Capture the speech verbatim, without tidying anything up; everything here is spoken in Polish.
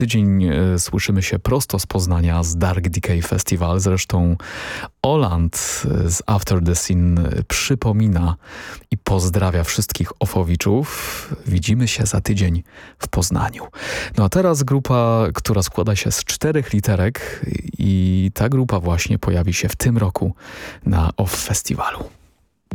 Tydzień e, słyszymy się prosto z Poznania, z Dark Decay Festival. Zresztą Oland z After the Scene przypomina i pozdrawia wszystkich Ofowiczów. Widzimy się za tydzień w Poznaniu. No a teraz grupa, która składa się z czterech literek i ta grupa właśnie pojawi się w tym roku na Off Festiwalu.